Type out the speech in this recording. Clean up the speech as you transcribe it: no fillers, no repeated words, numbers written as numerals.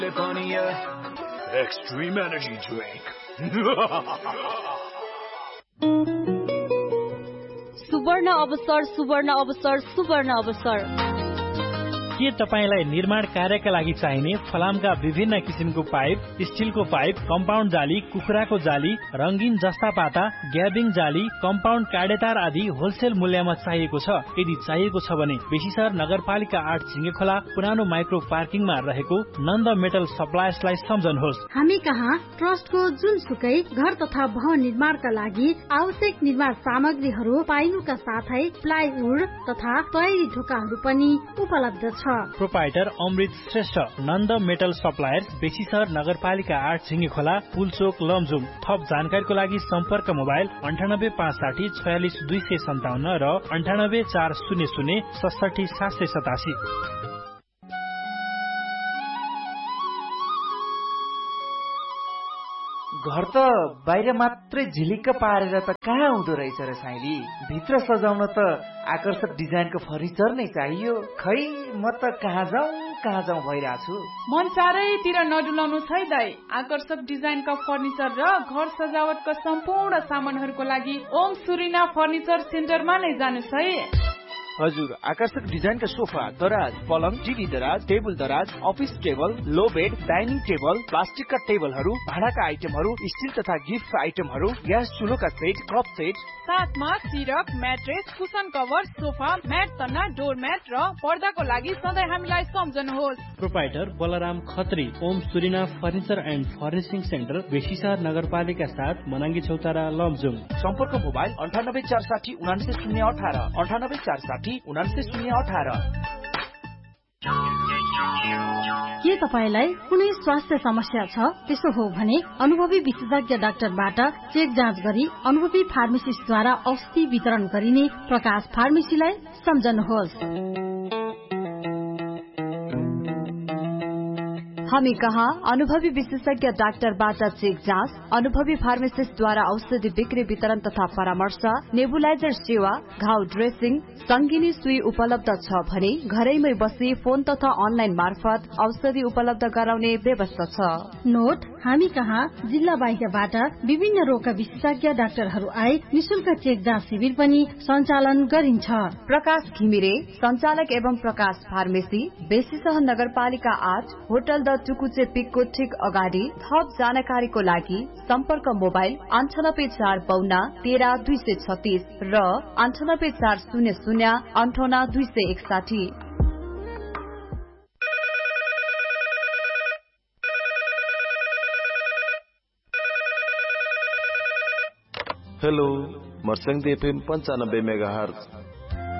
Extreme energy drink. सुवर्ण अवसर सुवर्ण अवसर सुवर्ण अवसर। के तपाईलाई निर्माण कार्यका लागि चाहिने फलामका विभिन्न किसिमको पाइप, स्टिलको पाइप, कम्पाउन्ड जाली, कुखुराको जाली, रंगीन जस्ता पाता, ग्याबिङ जाली, कम्पाउन्ड काडेतार आदि होलसेल मूल्यमा चाहिएको छ? यदि चाहिएको छ भने बेसीसर नगरपालिका 8 झिंगेखोला पुरानो माइक्रो पार्किङमा रहेको नन्द मेटल सप्लायर्सलाई सम्झनुहोस्। हामी कहाँ ट्रस्टको जुनसुकै घर तथा भवन निर्माणका लागि आवश्यक निर्माण सामग्रीहरू पाइनुका साथै प्लाइवुड तथा तयारी ढोकाहरू पनि उपलब्ध छ। प्रोपाइटर अमृत श्रेष्ठ, नन्द मेटल सप्लायर्स, बेसीसर नगरपालिका 8 झिंगेखोला, पुलचोक, लमजुङ। थप जानकारीको लागि सम्पर्क मोबाइल 9856 46 257 र 9840067787। घर त बाहिर मात्रै झिलिक्क पारेर त कहाँ हुँदो रहेछ र साइली। भित्र सजाउन त आकर्षक डिजाइनको फर्निचर नै चाहियो। खै म त कहाँ जाउँ भइरहेछु। मन चारैतिर नडुलाउनु छै दाइ। आकर्षक डिजाइनका फर्निचर र घर सजावटका सम्पूर्ण सामानहरूको लागि ओम सुरिना फर्निचर सेन्टरमा नै जानुस् है। हजुर, आकर्षक डिजाइनका सोफा, दराज, पलङ, टिभी दराज, टेबल दराज, अफिस टेबल, लो बेड, डाइनिङ टेबल, प्लास्टिकका टेबलहरू, भाडाका आइटमहरू, स्टिल तथा गिफ्ट आइटमहरू, ग्यास चुलोका सेट, कप सेट, साथमा सिरक, mattress, cushion cover, sofa, mat तन्ना, डोर म्याट र पर्दाको लागि सधैँ हामीलाई सम्झनुहोस्। Proprietor Balram Khatri, Om सुरिना furniture and furnishing centre, बेसीसर नगरपालिका 7 मनाङ्गी चौतारा, लमजुङ। सम्पर्क मोबाइल 9846 19 9846 19 के तपाईलाई कुनै स्वास्थ्य समस्या छ? त्यसो हो भने अनुभवी विशेषज्ञ डाक्टरबाट चेक जाँच गरी अनुभवी फार्मेसिस्टद्वारा औषधि वितरण गरिने प्रकाश फार्मेसीलाई सम्झनुहोस्। हामी कहाँ अनुभवी विशेषज्ञ डाक्टरबाट चेक जाँच, अनुभवी फार्मासिस्टद्वारा औषधि बिक्री वितरण तथा परामर्श, नेबुलाइजर सेवा, घाउ ड्रेसिङ, संगिनी सुई उपलब्ध छ भने घरैमै बसी फोन तथा अनलाइन मार्फत औषधि उपलब्ध गराउने व्यवस्था छ। नोट, हामी कहाँ जिल्ला बाहिरबाट विभिन्न रोगका विशेषज्ञ डाक्टरहरू आए निशुल्क चेक जाँच शिविर पनि सञ्चालन गरिन्छ। प्रकाश घिमिरे, संचालक एवं प्रकाश फार्मेसी, बेसीसहर नगरपालिका 8, होटल द टुकुचे पिकको ठीक अगाडि। थप जानकारीको लागि सम्पर्क मोबाइल 9845 र 9840089261। Hello, मर्सङ्गी FM 95 megahertz